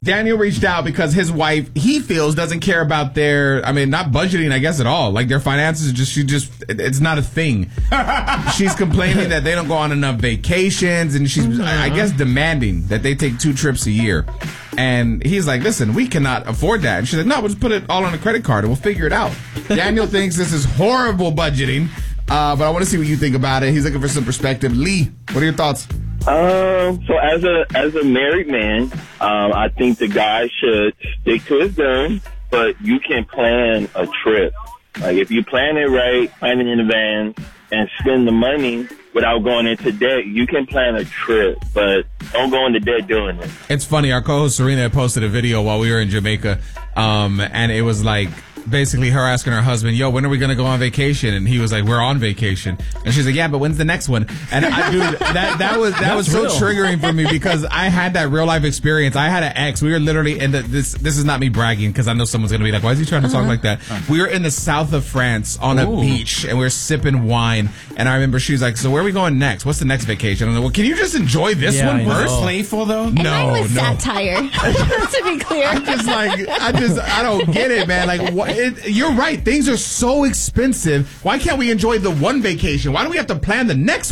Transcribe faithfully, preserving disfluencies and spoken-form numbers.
Daniel reached out because his wife, he feels, doesn't care about their, I mean, not budgeting, I guess, at all. Like, their finances, just she just, it's not a thing. She's complaining that they don't go on enough vacations, and she's, mm-hmm. I guess, demanding that they take two trips a year. And he's like, listen, we cannot afford that. And she's like, no, we'll just put it all on a credit card and we'll figure it out. Daniel thinks this is horrible budgeting, uh, but I want to see what you think about it. He's looking for some perspective. Lee, what are your thoughts? Um, so as a as a married man, um, I think the guy should stick to his guns, but you can plan a trip. Like, if you plan it right, plan it in advance, and spend the money without going into debt, you can plan a trip, but don't go into debt doing it. It's funny. Our co-host Serena posted a video while we were in Jamaica, um, and it was like, basically her asking her husband, yo, when are we going to go on vacation? And he was like, we're on vacation. And she's like, yeah, but when's the next one? And I, dude, that, that was, that was so real. triggering for me because I had that real life experience. I had an ex. We were literally in the, this, this is not me bragging because I know someone's going to be like, why is he trying to talk uh-huh. like that? Uh-huh. We were in the south of France on Ooh. a beach and we were sipping wine. And I remember she's like, so where are we going next? What's the next vacation? I'm like, well, can you just enjoy this yeah, one I first? Was it playful though? No, and mine was no. satire. To be clear. I'm just like, I just, I don't get it, man. Like, what? It, you're right. Things are so expensive. Why can't we enjoy the one vacation? Why do we have to plan the next one?